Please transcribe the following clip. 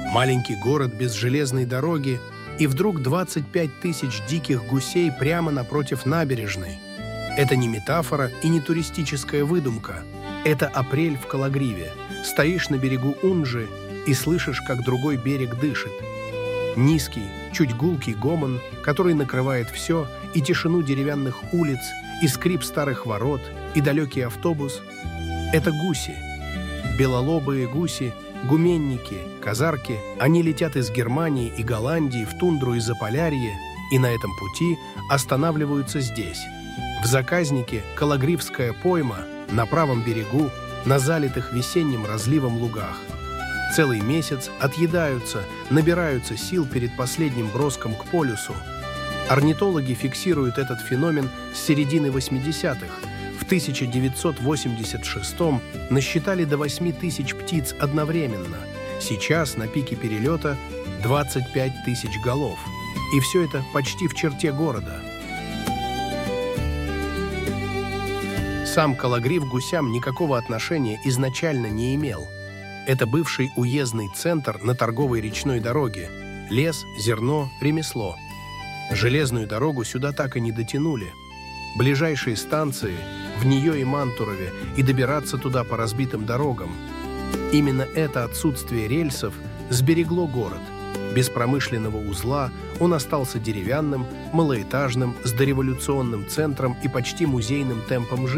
Маленький город без железной дороги, и вдруг 25 тысяч диких гусей прямо напротив набережной. Это не метафора и не туристическая выдумка. Это апрель в Калагриве. Стоишь на берегу Унжи и слышишь, как другой берег дышит. Низкий, чуть гулкий гомон, который накрывает все, и тишину деревянных улиц, и скрип старых ворот, и далекий автобус — это гуси. Белолобые гуси, гуменники, казарки, они летят из Германии и Голландии в тундру и Заполярье, и на этом пути останавливаются здесь. В заказнике Калагривская пойма, на правом берегу, на залитых весенним разливом лугах. Целый месяц отъедаются, набираются сил перед последним броском к полюсу. Орнитологи фиксируют этот феномен с середины 80-х. В 1986-м насчитали до 8 тысяч птиц одновременно. Сейчас на пике перелета 25 тысяч голов. И все это почти в черте города. Сам Калагрив к гусям никакого отношения изначально не имел. Это бывший уездный центр на торговой речной дороге. Лес, зерно, ремесло. Железную дорогу сюда так и не дотянули. Ближайшие станции в нее и Мантурове, и добираться туда по разбитым дорогам. Именно это отсутствие рельсов сберегло город. Без промышленного узла он остался деревянным, малоэтажным, с дореволюционным центром и почти музейным темпом жизни.